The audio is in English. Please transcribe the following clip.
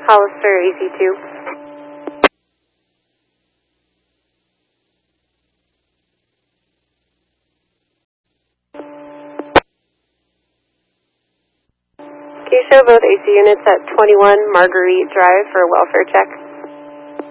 Hollister, AC2. Can you show both AC units at 21 Marguerite Drive for a welfare check?